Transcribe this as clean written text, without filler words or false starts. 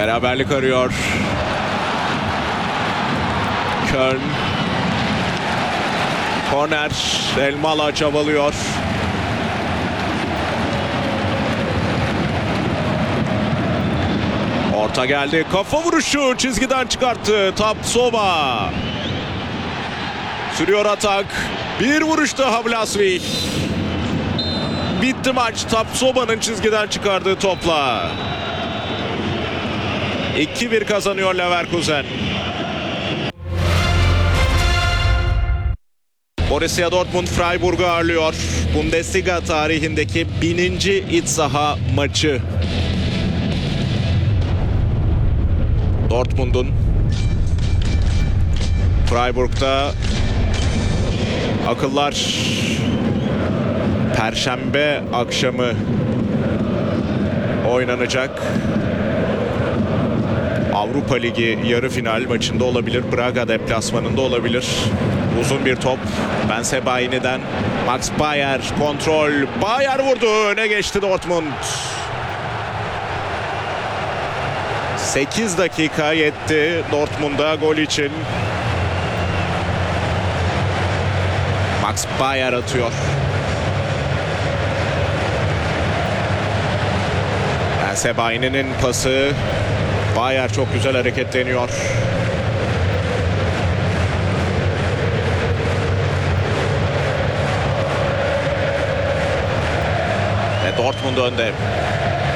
Beraberlik arıyor. Köln. Korner. Elmalı çabalıyor. Orta geldi. Kafa vuruşu çizgiden çıkarttı. Tapsoba. Sürüyor atak. Bir vuruş daha Vlahovic. Bitti maç. Tapsoba'nın çizgiden çıkardığı topla. 2-1 kazanıyor Leverkusen. Borussia Dortmund Freiburg'u ağırlıyor. Bundesliga tarihindeki 1000. iç saha maçı. Dortmund'un Freiburg'da akıllar Perşembe akşamı oynanacak Avrupa Ligi yarı final maçında olabilir. Braga deplasmanında olabilir. Uzun bir top. Bensebaini'den Max Bayer kontrol. Bayer vurdu. Öne geçti Dortmund. 8 dakika yetti Dortmund'a gol için. Max Bayer atıyor. Bensebaini'nin pası. Bayer çok güzel hareketleniyor. Ve Dortmund önde.